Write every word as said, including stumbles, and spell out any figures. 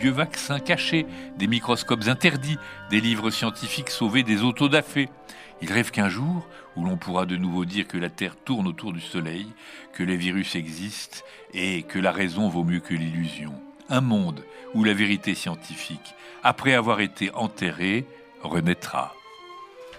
vieux vaccins cachés, des microscopes interdits, des livres scientifiques sauvés des autodafés. Il rêve qu'un jour, où l'on pourra de nouveau dire que la Terre tourne autour du Soleil, que les virus existent et que la raison vaut mieux que l'illusion. Un monde où la vérité scientifique, après avoir été enterrée, renaîtra.